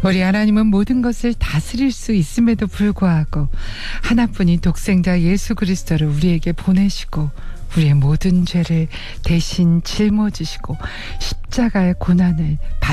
우리 하나님은 모든 것을 다스릴 수 있음에도 불구하고 하나뿐인 독생자 예수 그리스도를 우리에게 보내시고 우리의 모든 죄를 대신 짊어지시고 십자가의 고난을